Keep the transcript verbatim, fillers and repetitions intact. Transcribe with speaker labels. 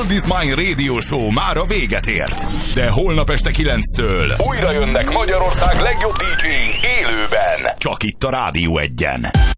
Speaker 1: Old is Mine Radio Show már a véget ért. De holnap este kilenctől újra jönnek Magyarország legjobb dé dzséi élőben. Csak itt a Rádió Egyen.